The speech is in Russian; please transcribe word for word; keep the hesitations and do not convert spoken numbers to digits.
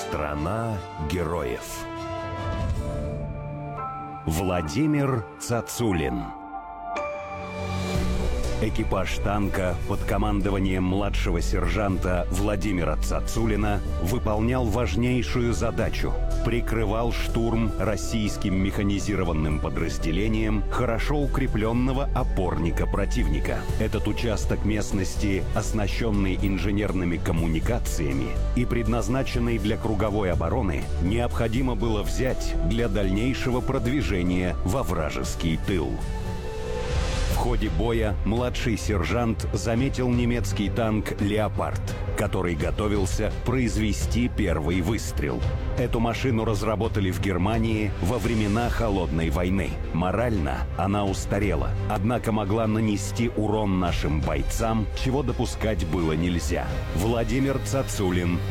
Страна героев. Владимир Цацулин. Экипаж танка под командованием младшего сержанта Владимира Цацулина выполнял важнейшую задачу – прикрывал штурм российским механизированным подразделением хорошо укрепленного опорника противника. Этот участок местности, оснащенный инженерными коммуникациями и предназначенный для круговой обороны, необходимо было взять для дальнейшего продвижения во вражеский тыл. В ходе боя младший сержант заметил немецкий танк «Леопард», который готовился произвести первый выстрел. Эту машину разработали в Германии во времена Холодной войны. Морально она устарела, однако могла нанести урон нашим бойцам, чего допускать было нельзя. Владимир Цацулин